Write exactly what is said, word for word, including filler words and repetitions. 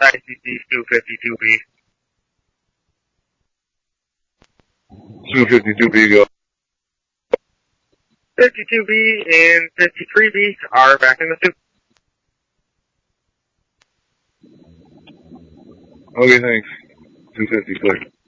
I C C two fifty-two B. two fifty-two B, go. fifty-two B and fifty-three B are back in the soup. Okay, thanks. two fifty, click.